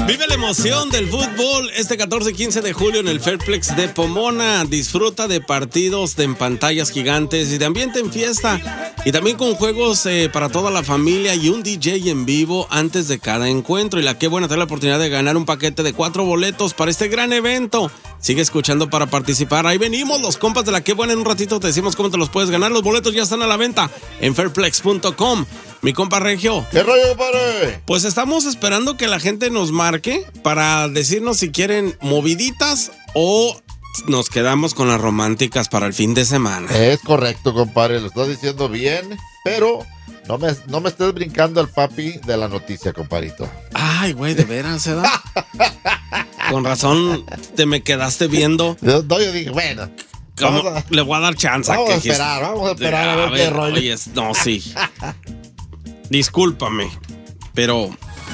Vive la emoción del fútbol este 14 y 15 de julio en el Fairplex de Pomona. Disfruta de partidos en pantallas gigantes y de ambiente en fiesta. Y también con juegos para toda la familia y un DJ en vivo antes de cada encuentro. Y la Qué Buena te da la oportunidad de ganar un paquete de 4 boletos para este gran evento. Sigue escuchando para participar. Ahí venimos, los compas de la Qué Buena. En un ratito te decimos cómo te los puedes ganar. Los boletos ya están a la venta en fairplex.com. Mi compa Regio. ¿Qué rollo, compadre? Pues estamos esperando que la gente nos marque para decirnos si quieren moviditas o nos quedamos con las románticas para el fin de semana. Es correcto, compadre, lo estás diciendo bien, pero no me estés brincando al papi de la noticia, compadrito. Ay, güey, de veras, ¿eh? Con razón te me quedaste viendo. No, yo dije, bueno, le voy a dar chance. Vamos a esperar a ver qué rollo. Oye, no, sí. Discúlpame, pero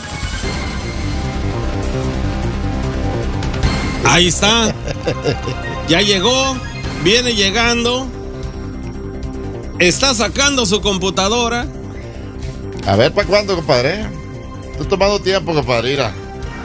ahí está. Ya llegó, viene llegando. Está sacando su computadora. A ver, ¿para cuándo, compadre? Estoy tomando tiempo, compadre, mira.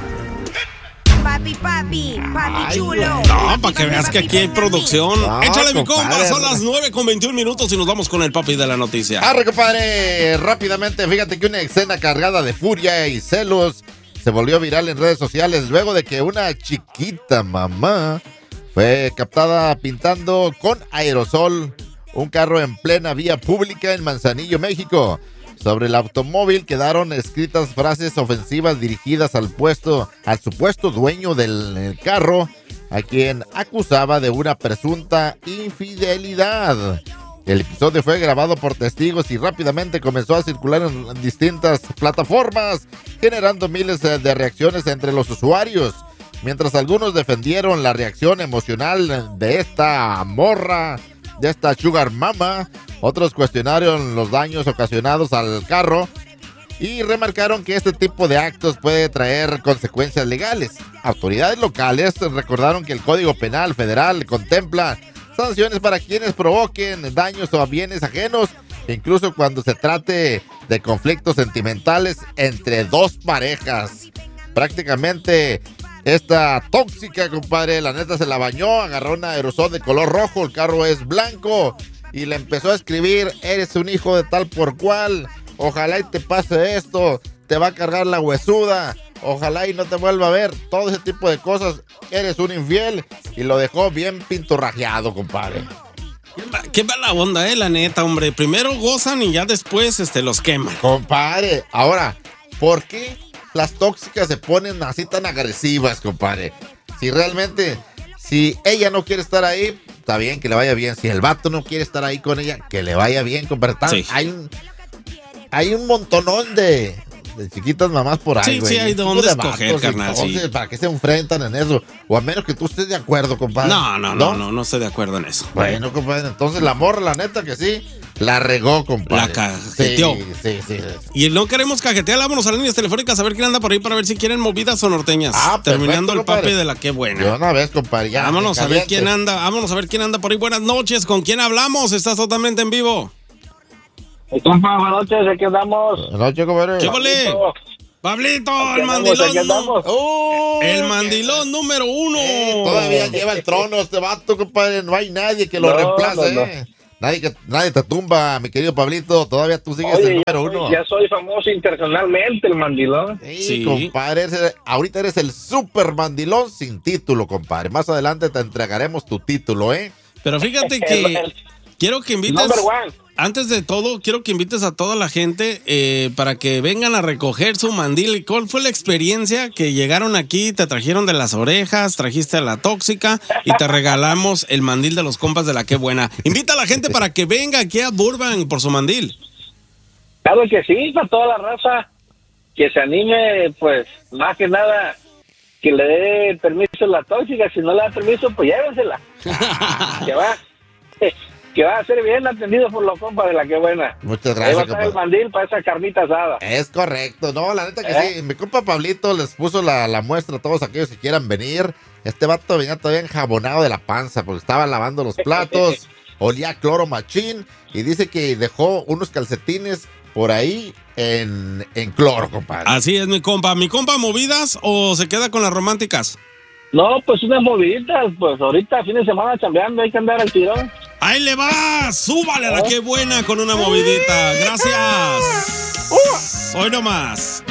Papi Ay, chulo. No, para que veas que aquí hay producción. No, Échale, mi compadre. compa, son las 9:21 y nos vamos con el papi de la noticia. Arre, compadre, rápidamente, fíjate que una escena cargada de furia y celos se volvió viral en redes sociales luego de que una chiquita mamá fue captada pintando con aerosol un carro en plena vía pública en Manzanillo, México. Sobre el automóvil quedaron escritas frases ofensivas dirigidas al supuesto dueño del carro, a quien acusaba de una presunta infidelidad. El episodio fue grabado por testigos y rápidamente comenzó a circular en distintas plataformas, generando miles de reacciones entre los usuarios. Mientras algunos defendieron la reacción emocional de esta morra, de esta sugar mama, otros cuestionaron los daños ocasionados al carro y remarcaron que este tipo de actos puede traer consecuencias legales. Autoridades locales recordaron que el Código Penal Federal contempla sanciones para quienes provoquen daños a bienes ajenos, incluso cuando se trate de conflictos sentimentales entre dos parejas. Prácticamente esta tóxica, compadre, la neta se la bañó, agarró un aerosol de color rojo, el carro es blanco y le empezó a escribir: eres un hijo de tal por cual, ojalá y te pase esto, te va a cargar la huesuda, ojalá y no te vuelva a ver, todo ese tipo de cosas, eres un infiel, y lo dejó bien pinturrajeado, compadre. Qué mala onda, la neta, hombre. Primero gozan y ya después los queman. Compadre, ahora, ¿por qué las tóxicas se ponen así tan agresivas, compadre? Si realmente, si ella no quiere estar ahí, está bien, que le vaya bien. Si el vato no quiere estar ahí con ella, que le vaya bien, compadre. Sí. Hay un montonón de chiquitas mamás por ahí, sí, güey. sí, hay de dónde escoger, carnal, entonces, sí. ¿para qué se enfrentan en eso? O a menos que tú estés de acuerdo, compadre. No estoy de acuerdo en eso. Bueno, compadre, entonces la morra, la neta que sí, la regó, compadre. La cajeteó. Sí. Y no queremos cajetear, vámonos a las líneas telefónicas a ver quién anda por ahí para ver si quieren movidas o norteñas. Terminando perfecto, el papi compadre. de la Qué Buena. De una vez, compadre, ya. Vámonos a ver quién anda por ahí. Buenas noches, ¿con quién hablamos? Estás totalmente en vivo. Compa, buenas noches, aquí andamos. Buenas noches, compadre. ¿Qué vale? Pablito, el mandilón. El mandilón número 1. Todavía lleva el trono este vato, compadre. No hay nadie que lo reemplace. No. Nadie te tumba, mi querido Pablito. Todavía tú sigues el número 1. Ya soy famoso internacionalmente, el mandilón. Sí, compadre. Ahorita eres el super mandilón sin título, compadre. Más adelante te entregaremos tu título, ¿eh? Pero fíjate que quiero que invites. Number one. Antes de todo, quiero que invites a toda la gente para que vengan a recoger su mandil. ¿Cuál fue la experiencia que llegaron aquí, te trajeron de las orejas, trajiste a la tóxica y te regalamos el mandil de los compas de la Qué Buena? Invita a la gente para que venga aquí a Burbank por su mandil. Claro que sí, para toda la raza que se anime, pues, más que nada, que le dé permiso a la tóxica. Si no le da permiso, pues llévensela. Que va a ser bien atendido por los compas de la Qué Buena. Muchas Ahí va gracias, a estar el compadre. mandil para esa carnita asada. Es correcto, no, la neta que sí. Mi compa Pablito les puso la muestra a todos aquellos que quieran venir. Este vato venía todavía enjabonado de la panza porque estaba lavando los platos, olía a cloro machín y dice que dejó unos calcetines por ahí en cloro, compadre. Así es, mi compa. ¿Mi compa movidas o se queda con las románticas? No, pues unas moviditas, pues ahorita fin de semana chambeando, hay que andar al tirón. ¡Ahí le va! ¡Súbale a la que buena con una movidita! ¡Gracias! Hoy nomás.